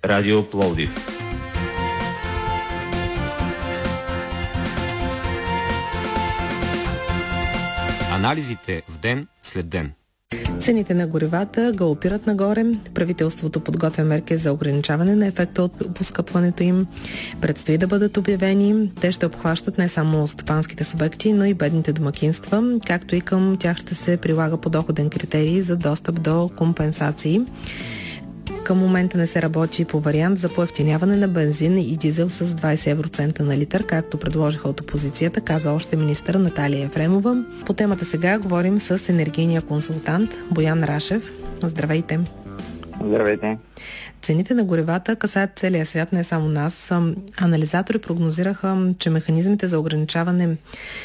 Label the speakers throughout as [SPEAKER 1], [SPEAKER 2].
[SPEAKER 1] Радио Пловдив. Анализите в ден след ден.
[SPEAKER 2] Цените на горивата галопират нагоре. Правителството подготвя мерки за ограничаване на ефекта от поскъпването им. Предстои да бъдат обявени. Те ще обхващат не само стопанските субекти, но и бедните домакинства, както и към тях ще се прилага подоходен критерий за достъп до компенсации. Към момента не се работи по вариант за поевтиняване на бензин и дизел с 20 евроцента на литър, както предложиха от опозицията, каза още министър Наталия Ефремова. По темата сега говорим с енергийния консултант Боян Рашев. Здравейте!
[SPEAKER 3] Здравейте!
[SPEAKER 2] Цените на горивата касаят целия свят, не само нас. Анализатори прогнозираха, че механизмите за ограничаване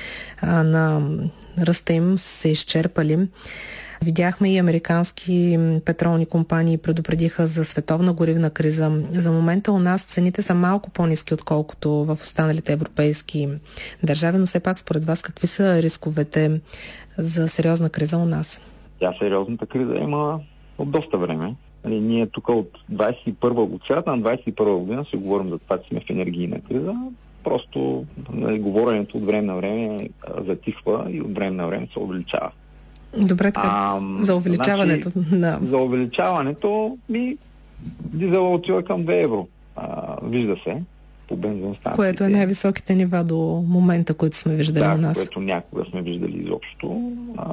[SPEAKER 2] на ръста им се изчерпали. Видяхме и американски петролни компании предупредиха за световна горивна криза. За момента у нас цените са малко по-ниски, отколкото в останалите европейски държави, но все пак според вас какви са рисковете за сериозна криза у нас?
[SPEAKER 3] Сериозната криза има от доста време. Ние тук от средата на 21 година си говорим за това, че сме в енергийна криза. Просто говоренето от време на време затихва и от време на време се увеличава.
[SPEAKER 2] Добре, така. За увеличаването.
[SPEAKER 3] За увеличаването дизела отива към 2 евро. Вижда се по бензиностанциите.
[SPEAKER 2] Което е най-високите нива до момента, които сме виждали у нас.
[SPEAKER 3] Което някога сме виждали изобщо.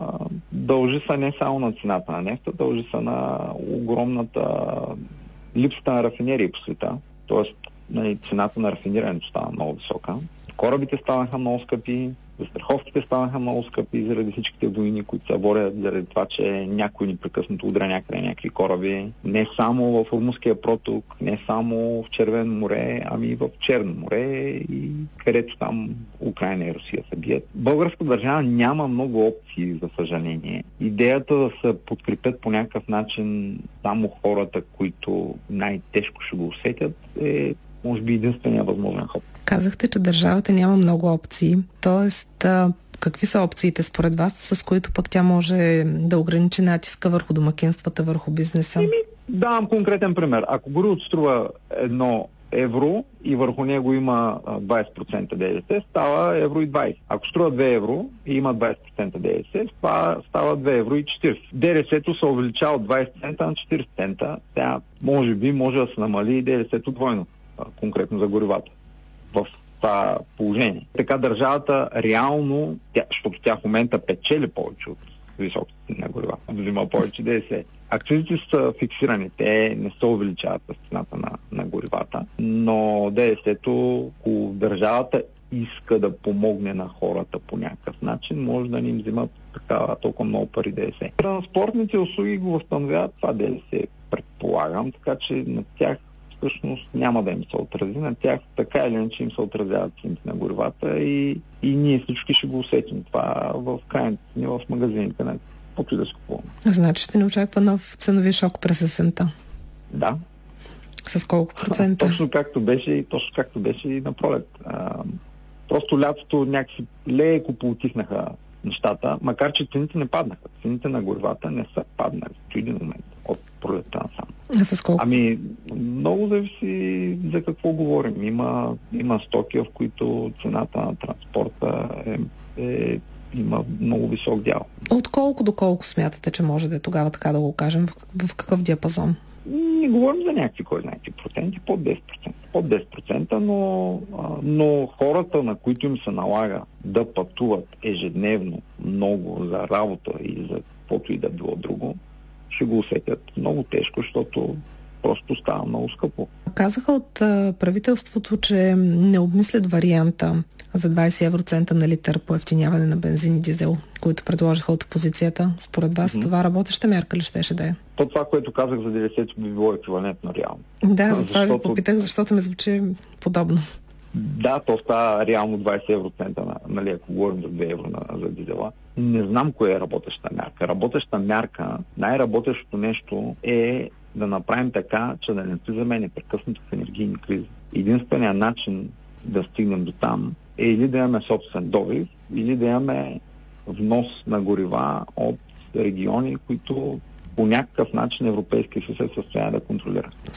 [SPEAKER 3] Дължи се не само на цената на нефта, дължи се на огромната липсата на рафинерии по света. Тоест, цената на рафинирането става много висока. Корабите станаха много скъпи, застраховките станаха много скъпи заради всичките войни, които се водят, заради това, че някой непрекъснато удря някакви кораби. Не само в Ормузския проток, не само в Червено море, ами и в Черно море, и където там Украйна и Русия се бият. Българска държава няма много опции, за съжаление. Идеята да се подкрепят по някакъв начин само хората, които най-тежко ще го усетят, е може би единствения възможен ход.
[SPEAKER 2] Казахте, че държавата няма много опции. Тоест, какви са опциите според вас, с които пък тя може да ограничи натиска върху домакинствата, върху бизнеса?
[SPEAKER 3] Давам конкретен пример. Ако горивото струва 1 евро и върху него има 20% ДДС, става евро и 20. Ако струва 2 евро и има 20% ДДС, става 2 евро и 40. ДДС-то се увеличава от 20 цента на 40 цента. Сега може да се намали и ДДС-то двойно, конкретно за горивата в това положение. Така държавата реално, защото тя в момента печели повече от високите на горива, взима повече ДДС. Акцизите са фиксирани, те не се увеличават с цената на горивата, но ДДС-то, ако държавата иска да помогне на хората по някакъв начин, може да ни им взимат толкова много пари ДДС. Транспортните услуги го възстановяват това ДДС, предполагам, така че на тях всъщност няма да им се отрази. На тях така или иначе им се отразяват цените на горивата и ние всички ще го усетим това в крайните цени в магазините на каквото и да се купуваме.
[SPEAKER 2] Значи ще ни очаква нов ценови шок през есента.
[SPEAKER 3] Да.
[SPEAKER 2] С колко процента?
[SPEAKER 3] Точно както беше и на пролет. Просто лятото някакси леко поутихнаха нещата, макар че цените не паднаха. Цените на горивата не са паднали в един момент от пролетта насам.
[SPEAKER 2] С колко?
[SPEAKER 3] Много зависи за какво говорим. Има стоки, в които цената на транспорта има много висок дял.
[SPEAKER 2] От колко до колко смятате, че може да е тогава, така да го кажем? В какъв диапазон?
[SPEAKER 3] Не говорим за някакви проценти, под 10%. Под 10%, но хората, на които им се налага да пътуват ежедневно много за работа и за каквото и да било друго, ще го усетят много тежко, защото просто става много скъпо.
[SPEAKER 2] Казаха от правителството, че не обмислят варианта за 20 евроцента на литър по евтиняване на бензин и дизел, които предложиха от опозицията. Според вас това работеща мярка ли щеше да е?
[SPEAKER 3] Това, което казах за 90 би било еквивалентно реално.
[SPEAKER 2] Да, затова ви попитах, защото ми звучи подобно.
[SPEAKER 3] Да, то става реално 20 евроцента, ако говорим за 2 евро за дизела. Не знам кое е работеща мярка. Работеща мярка, най-работещото нещо е да направим така, че да не влизаме непрекъснато в енергийни кризи. Единственият начин да стигнем до там е или да имаме собствен добив, или да имаме внос на горива от региони, които по някакъв начин Европейския съюз се състояние да контролира.